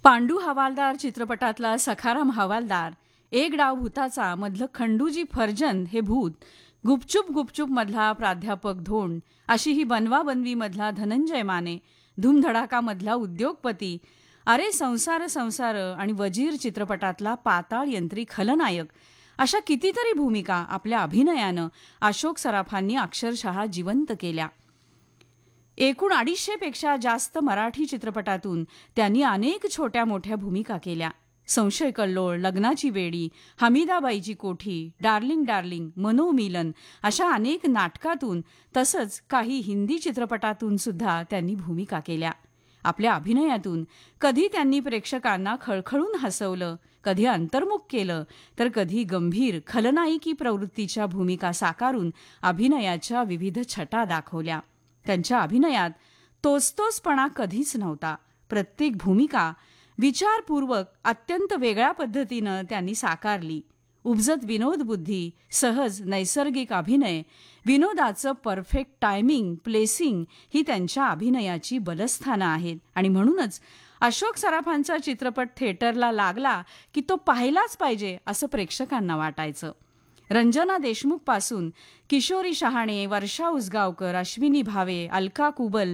पांडू हवालदार चित्रपटातला सखाराम हवालदार, एक डाव भूताचा मधलं खंडूजी फर्जंद हे भूत, गुपचूप गुपचूप मधला प्राध्यापक धोंड, अशी ही बनवाबनवी मधला धनंजय माने, धूमधडाका मधला उद्योगपती, अरे संसार संसार आणि वजीर चित्रपटातला पाताळ यंत्री खलनायक, अशा कितीतरी भूमिका आपल्या अभिनयानं अशोक सराफांनी अक्षरशः जिवंत केल्या. एकूण 250 पेक्षा जास्त मराठी चित्रपटातून त्यांनी अनेक छोट्या मोठ्या भूमिका केल्या. संशय कल्लोळ, लग्नाची वेडी, हमीदाबाईची कोठी, डार्लिंग डार्लिंग, मनोमिलन अशा अनेक नाटकातून तसंच काही हिंदी चित्रपटातून सुद्धा त्यांनी भूमिका केल्या. आपल्या अभिनयातून कधी त्यांनी प्रेक्षकांना खळखळून हसवलं, कधी अंतर्मुख केलं, तर कधी गंभीर खलनायकी प्रवृत्तीच्या भूमिका साकारून अभिनयाच्या विविध छटा दाखवल्या. त्यांच्या अभिनयात तोचतोचपणा कधीच नव्हता. प्रत्येक भूमिका विचारपूर्वक अत्यंत वेगळ्या पद्धतीनं त्यांनी साकारली. उपजत विनोदबुद्धी, सहज नैसर्गिक अभिनय, विनोदाचं परफेक्ट टायमिंग, प्लेसिंग ही त्यांच्या अभिनयाची बलस्थानं आहेत. आणि म्हणूनच अशोक सराफांचा चित्रपट थिएटरला लागला की तो पाहिलाच पाहिजे असं प्रेक्षकांना वाटायचं. रंजना देशमुखपासून किशोरी शहाणे, वर्षा उसगावकर, अश्विनी भावे, अलका कुबल,